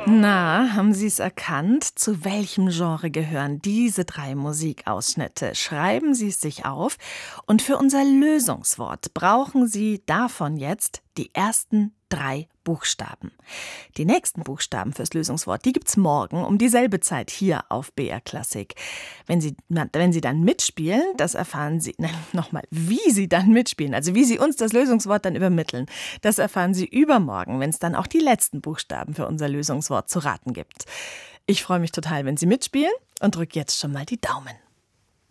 Na, haben Sie es erkannt? Zu welchem Genre gehören diese 3 Musikausschnitte? Schreiben Sie es sich auf. Und für unser Lösungswort brauchen Sie davon jetzt die ersten 3 Buchstaben. Die nächsten Buchstaben fürs Lösungswort, die gibt's morgen um dieselbe Zeit hier auf BR Klassik. Wenn Sie dann mitspielen, das erfahren Sie, wie Sie dann mitspielen, also wie Sie uns das Lösungswort dann übermitteln, das erfahren Sie übermorgen, wenn es dann auch die letzten Buchstaben für unser Lösungswort zu raten gibt. Ich freue mich total, wenn Sie mitspielen und drücke jetzt schon mal die Daumen.